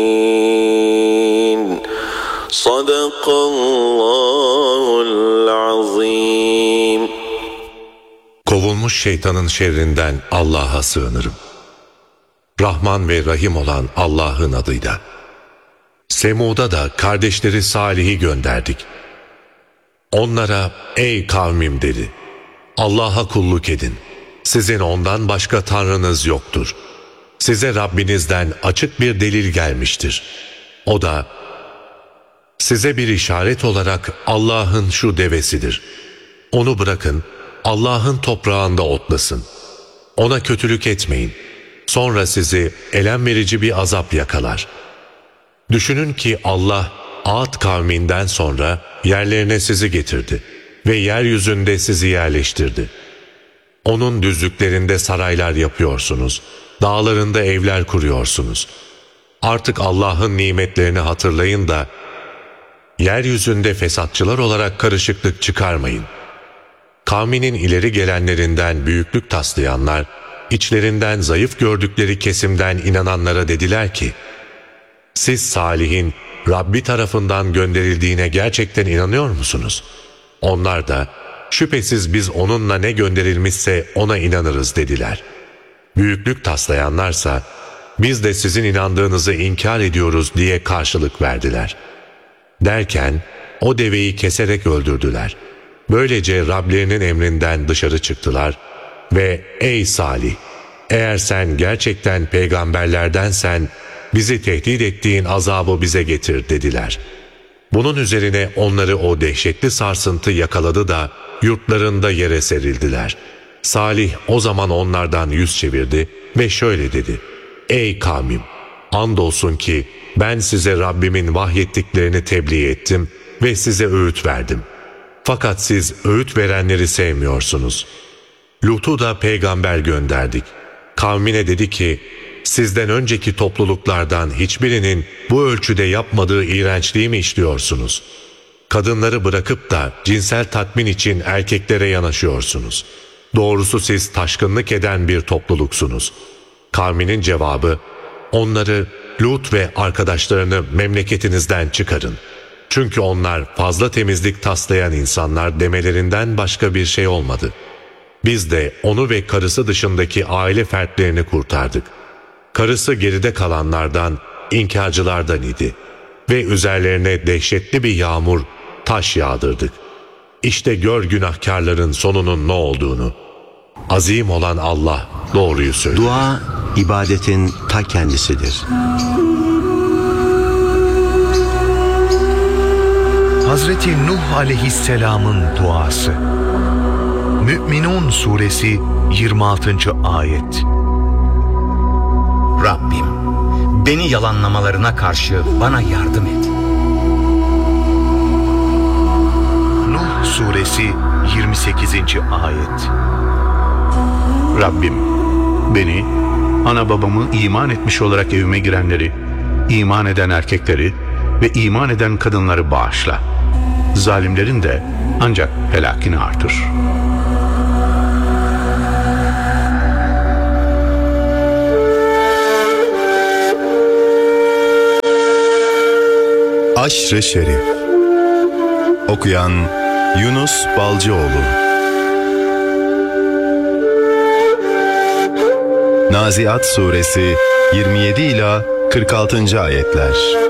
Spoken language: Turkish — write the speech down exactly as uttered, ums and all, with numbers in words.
Sadakallahul azim. Kovulmuş şeytanın şerrinden Allah'a sığınırım. Rahman ve Rahim olan Allah'ın adıyla. Semud'a da kardeşleri Salih'i gönderdik. Onlara ey kavmim dedi, Allah'a kulluk edin. Sizin ondan başka tanrınız yoktur. Size Rabbinizden açık bir delil gelmiştir. O da size bir işaret olarak Allah'ın şu devesidir. Onu bırakın, Allah'ın toprağında otlasın. Ona kötülük etmeyin. Sonra sizi elem verici bir azap yakalar. Düşünün ki Allah, Ad kavminden sonra yerlerine sizi getirdi ve yeryüzünde sizi yerleştirdi. Onun düzlüklerinde saraylar yapıyorsunuz, dağlarında evler kuruyorsunuz. Artık Allah'ın nimetlerini hatırlayın da, yeryüzünde fesatçılar olarak karışıklık çıkarmayın. Kavminin ileri gelenlerinden büyüklük taslayanlar, içlerinden zayıf gördükleri kesimden inananlara dediler ki, siz Salih'in Rabbi tarafından gönderildiğine gerçekten inanıyor musunuz? Onlar da, şüphesiz biz onunla ne gönderilmişse ona inanırız dediler. Büyüklük taslayanlarsa, biz de sizin inandığınızı inkar ediyoruz diye karşılık verdiler. Derken, o deveyi keserek öldürdüler. Böylece Rablerinin emrinden dışarı çıktılar ve ey Salih, eğer sen gerçekten peygamberlerdensen, bizi tehdit ettiğin azabı bize getir dediler. Bunun üzerine onları o dehşetli sarsıntı yakaladı da yurtlarında yere serildiler. Salih o zaman onlardan yüz çevirdi ve şöyle dedi: ey kavmim, andolsun ki ben size Rabbimin vahyettiklerini tebliğ ettim ve size öğüt verdim. Fakat siz öğüt verenleri sevmiyorsunuz. Lut'u da peygamber gönderdik. Kavmine dedi ki, sizden önceki topluluklardan hiçbirinin bu ölçüde yapmadığı iğrençliği mi işliyorsunuz? Kadınları bırakıp da cinsel tatmin için erkeklere yanaşıyorsunuz. Doğrusu siz taşkınlık eden bir topluluksunuz. Kavminin cevabı, onları, Lut ve arkadaşlarını memleketinizden çıkarın. Çünkü onlar fazla temizlik taslayan insanlar demelerinden başka bir şey olmadı. Biz de onu ve karısı dışındaki aile fertlerini kurtardık. Karısı geride kalanlardan, inkarcılardan idi. Ve üzerlerine dehşetli bir yağmur, taş yağdırdık. İşte gör günahkarların sonunun ne olduğunu. Azim olan Allah doğruyu söylüyor. Dua, ibadetin ta kendisidir. Hazreti Nuh aleyhisselamın duası. Mü'minun suresi yirmi altıncı ayet. Rabbim, beni yalanlamalarına karşı bana yardım et. Nuh suresi yirmi sekizinci ayet. Rabbim, beni, ana babamı iman etmiş olarak evime girenleri, iman eden erkekleri ve iman eden kadınları bağışla. Zalimlerin de ancak helakini artır. Aşr-ı Şerif. Okuyan Yunus Balcıoğlu. Naziat suresi yirmi yedi ila kırk altıncı ayetler.